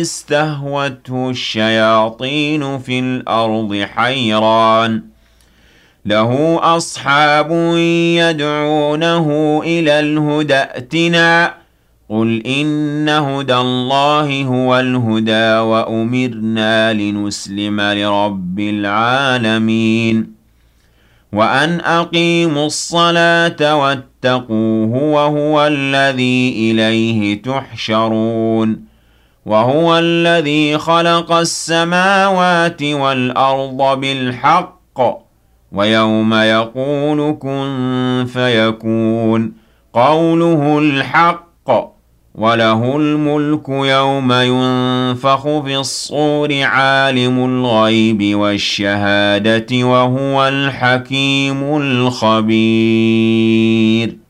استهوته الشياطين في الأرض حيران له أصحاب يدعونه إلى الهدى ائتنا قل إن هدى الله هو الهدى وأمرنا لنسلم لرب العالمين وأن أقيموا الصلاة واتقوه وهو الذي إليه تحشرون وهو الذي خلق السماوات والأرض بالحق ويوم يقول كن فيكون قوله الحق وله الملك يوم ينفخ في الصور عالم الغيب والشهادة وهو الحكيم الخبير